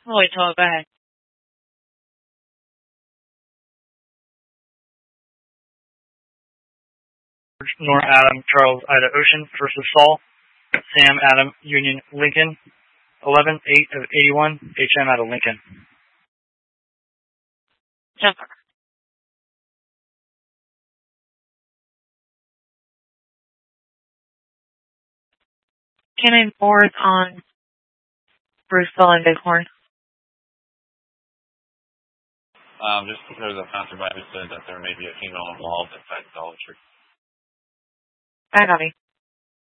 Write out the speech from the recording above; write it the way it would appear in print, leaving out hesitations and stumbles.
I'll wait till go ahead. Nor Adam Charles Ida Ocean versus Saul Sam Adam Union Lincoln 11-8 of 81 HM out of Lincoln. Jumper. Cannon board on Bruceville and Bighorn. Just because a passerby said that there may be a female involved in fact idolatry. I got me.